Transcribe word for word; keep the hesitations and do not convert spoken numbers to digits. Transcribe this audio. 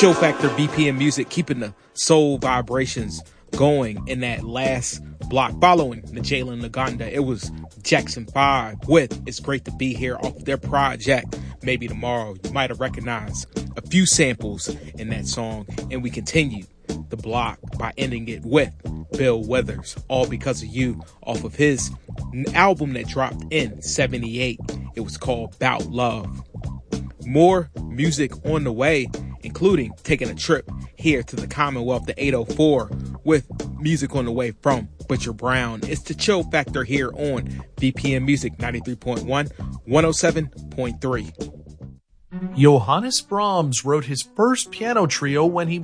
Chill Factor B P M Music, keeping the soul vibrations going in that last block. Following the Jalen Naganda, it was Jackson five with It's Great to Be Here off their project Maybe Tomorrow. You might have recognized a few samples in that song, and we continue the block by ending it with Bill Withers, All Because of You, off of his album that dropped in seventy-eight. It was called Bout Love. More music on the way, including taking a trip here to the Commonwealth, the eight oh four, with music on the way from Butcher Brown. It's the Chill Factor here on B P M Music ninety-three point one, one oh seven point three. Johannes Brahms wrote his first piano trio when he was